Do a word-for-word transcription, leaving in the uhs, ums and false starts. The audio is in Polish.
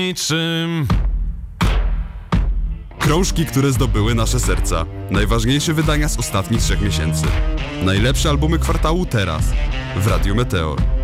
niczym. Krążki, które zdobyły nasze serca. Najważniejsze wydania z ostatnich trzech miesięcy. Najlepsze albumy kwartału teraz w Radiu Meteor.